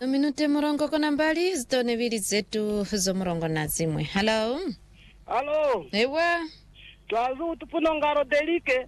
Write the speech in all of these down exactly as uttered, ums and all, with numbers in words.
Minute murongo kona mbali zitone vili zetu zo murongo na zimwe. Hello. Hello. Ewa. Twazu tupuno ngaro delike.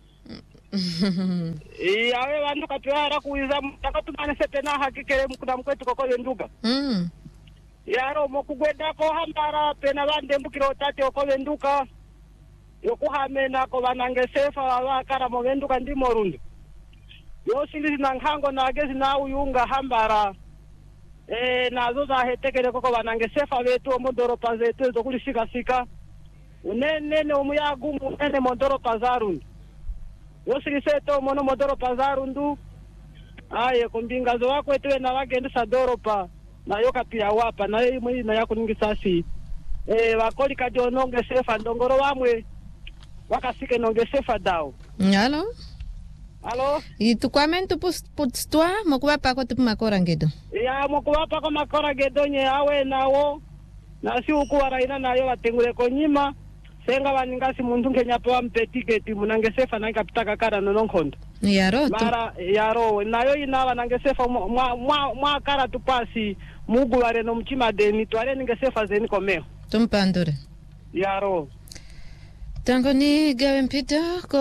Eh awe vandu kapira kuiza mtakatumane setena hakikere mukuna mkwetu koko yenduga. Mm. Yaro mokugwenda ko hambara pena bande mbukiro tate oko yenduka. Yokuhamena ko banange sefa wakara mo yenduka ndimo rundi. Yosili nangango nagezi na uyunga hambara. Eh nazo za hetekele koko banange sefa betu omodoro pazetu zokulishika sika. Unene ne umuyagu unene modoro pazaru. Yosili seto mono modoro pazaru ndu. Aye kumbinga zo wako etwe na wagenda sadoro pa na yoka pia wapa na yeye mwi na yako ningi sasi. Eh wakoli kajo nonge sefa ndongoro wamwe wakasike nonge sefa dao. Hello. Hello. Itukwamento putstwa mokuwa pako tupu makora ngedo. Ya mokuwa pako makora ngedo nye awe nawo. Na si ukuwa raina na yo watengule konyima. Senga waningasi mundu Kenya pewa mpetiketi munangesefa na ikapitaka kara nononkondo. Yaro. Mara yaro nayo ina wanangesefa mwa mwa mwa kara tupasi mugu wale no mchima deni twale ningesefa zeni komeo. Tumpandure. Yaro. Tangoni gawe mpito ko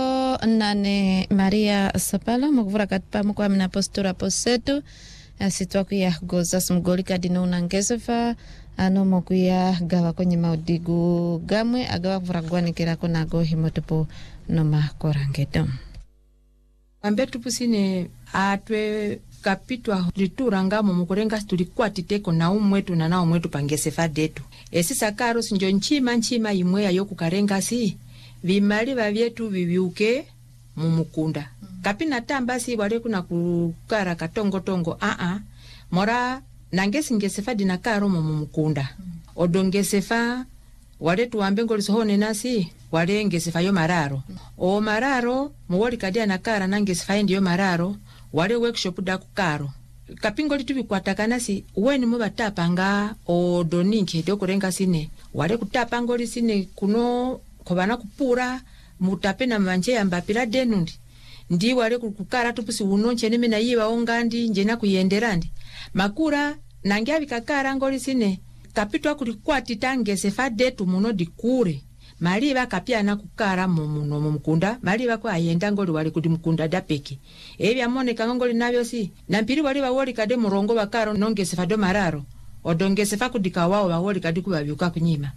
nane Maria Sapala mukuvura katpa mukwa mna postura posetu asitwa kuya goza smgoli kadino unangesefa ano mokuya gawa kwenye maudigu gamwe agawa kuvuragwani kirako nago himotupo noma korangedo. Ambe tupusine atwe kapitwa litura ngamo mukurenga tulikuwa titeko na umwetu na na umwetu pangesefa detu. Esi sakaro sinjo nchima nchima imwe ya yoku karenga si vimali vavyetu viviuke mumukunda. Mm. Kapina tamba si wale kuna kukara katongo tongo a a mora nangesi ngesefa dinakaro mumukunda. Mm. Odongesefa wale tuambe ngolisohone nasi wale ngesefa yo mararo. Mm. O mararo muwali kadia nakara nangesefa ndi yo mararo wale workshop da kukaro. Kapingoli tuvi kwa takanasi uweni mwa tapanga o doninke doko renga sine wale kutapangoli sine kuno kubana kupura mutape na manje ya mbapira denundi ndi wale kukara tupusi unonche nime na yiwa ongandi njena kuyenderandi makura nangia vikakara ngoli sine kapitwa kulikuwa titange sefa detu muno dikure maliba kapia na kukara mumuno mumukunda maliba kwa ayenda ngoli wali kuti mukunda dapeki ebi amone kangoli nabyo si nampiri wali bawoli kade murongo bakaro nongesefa do mararo odongesefa kudika wao bawoli kadi kubabyuka kunyima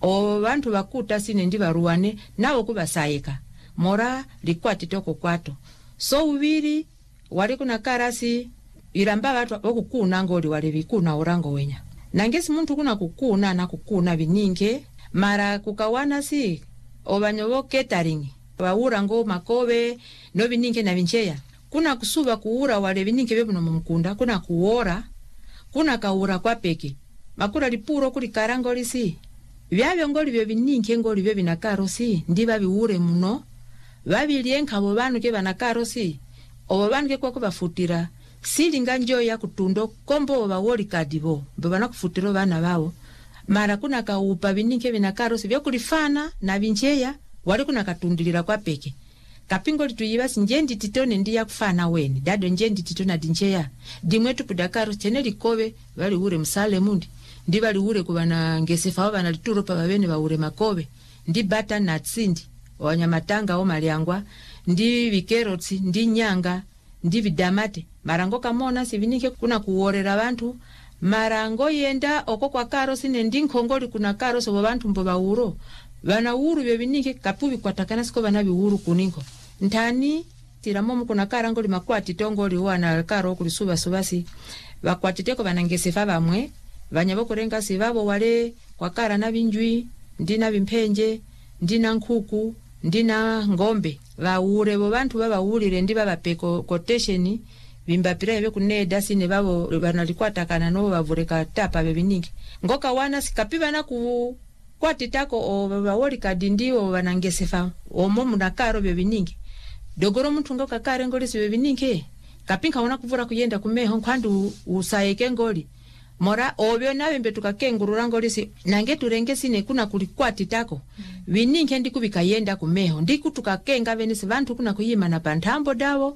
o bantu bakuta sine ndi baruwane nawo kubasayeka mora likwati toko kwato so ubiri wali kuna karasi iramba watu okukuna ngoli wali bikuna orango wenya nangesi muntu kuna kukuna na kukuna bininge mara kukawana si obanyobo catering baura ngo makobe no bininge na bincheya kuna kusuba kuura wale bininge bebuno mumukunda kuna kuora kuna kaura kwa peke makura lipuro kuli karangoli si byabyo ngoli byo bininge ngoli byo binakaro si ndiba biure muno babiryenka bo banu ke banakaro si obo banu ke kwa kubafutira silinga njo ya kutundo kombo bawoli kadibo bana kufutiro bana bawo mara kuna kaupa bininke binakaro sivyo kulifana na bincheya wali kuna katundilira kwa peke kapingo lituyiba sinjendi titone ndi ya kufana weni dado njendi titona dincheya dimwetu pudakaro chene likobe wali ure msale mundi ndi wali ure kubana ngesefa wabana lituro pa babene wa ure makobe ndi bata na tsindi wanyamatanga o maliangwa ndi vikerotsi ndi nyanga ndi vidamate marango kamona sivinike kuna kuorera bantu marango yenda oko kwa karo sine ndi nkongoli kuna karo so bantu mbo bauro bana uru bebinike kapubi kwa takana siko bana biuru kuninko ntani tiramo kuna karango limakwati tongoli wana karo kulisuba subasi bakwatiteko banangesefa bamwe banyabo kurenga sibabo wale kwa kara na binjwi ndina bimpenje ndina nkuku ndina ngombe baure bo bantu baba urire ndi baba peko quotation bimbapira ebe kuneda sine babo banalikwata kana no bavureka tapa bebiningi ngoka wana sikapiba na ku kwatitako o bawoli kadindio banangesefa omo munakaro bebiningi dogoro muntu ngoka kare ngoli bebiningi kapinka wana kuvura kuyenda kumeho kwandu usayeke ngoli mora obyo nabe mbetuka kengurura ngoli si nange turenge sine kuna kulikwatitako biningi ndi kubika yenda kumeho ndi kutuka kenga benisi bantu kuna kuyima na pantambo dawo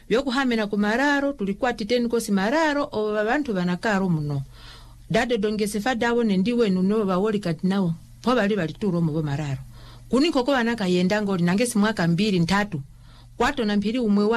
byokuhamena ku mararo tulikuwa titeni kosi mararo o abantu banakaro muno dade dongesefa dawo nendiwe nuno bawoli kati nawo po bali bali turo mu mararo kuniko ko banaka yenda ngoli nangesi mwaka mbili ntatu kwato na mpiri umwe